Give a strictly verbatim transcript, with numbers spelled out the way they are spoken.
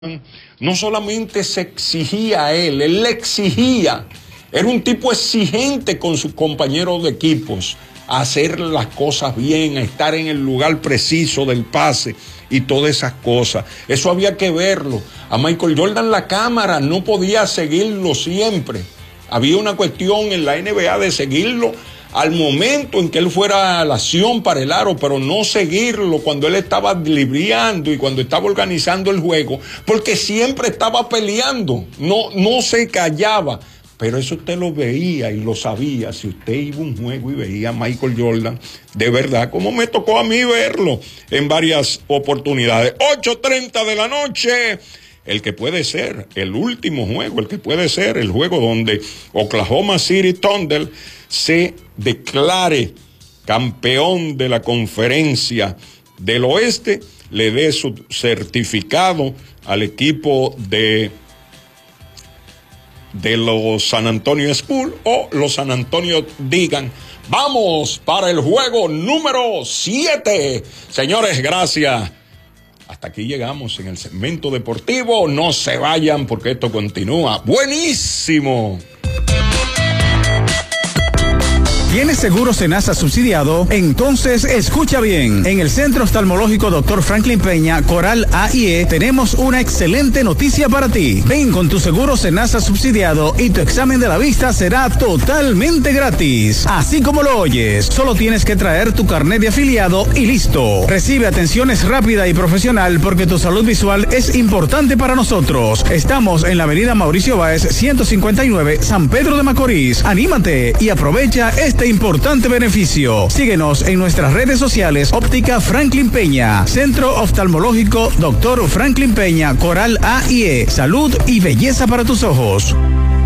no solamente se exigía a él, él le exigía, era un tipo exigente con sus compañeros de equipos, a hacer las cosas bien, a estar en el lugar preciso del pase y todas esas cosas. Eso había que verlo. A Michael Jordan la cámara no podía seguirlo siempre. Había una cuestión en la N B A de seguirlo al momento en que él fuera a la acción para el aro, pero no seguirlo cuando él estaba dribleando y cuando estaba organizando el juego, porque siempre estaba peleando, no, no se callaba. Pero eso usted lo veía y lo sabía, si usted iba a un juego y veía a Michael Jordan, de verdad, como me tocó a mí verlo en varias oportunidades. ocho treinta de la noche, el que puede ser el último juego, el que puede ser el juego donde Oklahoma City Thunder se declare campeón de la conferencia del oeste, le dé su certificado al equipo de, de los San Antonio Spurs, o los San Antonio digan, vamos para el juego número siete. Señores, gracias. Hasta aquí llegamos en el segmento deportivo. No se vayan porque esto continúa. ¡Buenísimo! ¿Tienes seguro Senasa subsidiado? Entonces escucha bien. En el Centro Oftalmológico doctor Franklin Peña, Coral A y E, tenemos una excelente noticia para ti. Ven con tu seguro Senasa subsidiado y tu examen de la vista será totalmente gratis. Así como lo oyes, solo tienes que traer tu carnet de afiliado y listo. Recibe atenciones rápida y profesional porque tu salud visual es importante para nosotros. Estamos en la avenida Mauricio Báez, ciento cincuenta y nueve, San Pedro de Macorís. Anímate y aprovecha este importante beneficio. Síguenos en nuestras redes sociales. Óptica Franklin Peña, Centro Oftalmológico doctor Franklin Peña, Coral A y E. Salud y belleza para tus ojos.